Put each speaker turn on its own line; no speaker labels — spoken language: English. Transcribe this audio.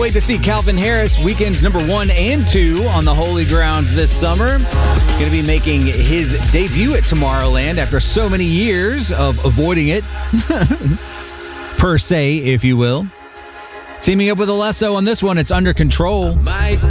wait to see Calvin Harris, Weeknd's number 1 and 2 on the Holy Grounds this summer. Going to be making his debut at Tomorrowland after so many years of avoiding it, per se, if you will. Teaming up with Alesso on this one, it's Under Control.